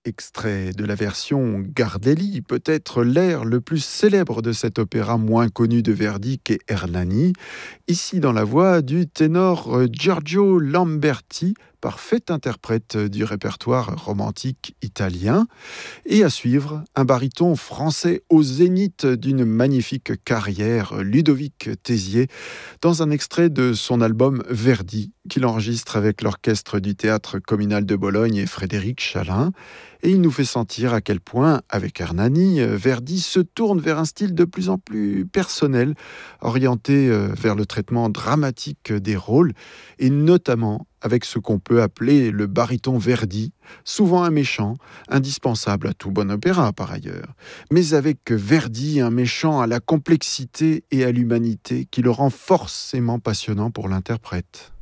Extrait de la version Gardelli, peut-être l'air le plus célèbre de cet opéra moins connu de Verdi qu'est Hernani, ici dans la voix du ténor Giorgio Lamberti, parfait interprète du répertoire romantique italien, et à suivre, un baryton français au zénith d'une magnifique carrière, Ludovic Tézier, dans un extrait de son album Verdi, qu'il enregistre avec l'orchestre du Théâtre communal de Bologne et Frédéric Chalin. Et il nous fait sentir à quel point, avec Hernani, Verdi se tourne vers un style de plus en plus personnel, orienté vers le traitement dramatique des rôles, et notamment avec ce qu'on peut appeler le baryton Verdi, souvent un méchant, indispensable à tout bon opéra par ailleurs, mais avec Verdi, un méchant à la complexité et à l'humanité qui le rend forcément passionnant pour l'interprète.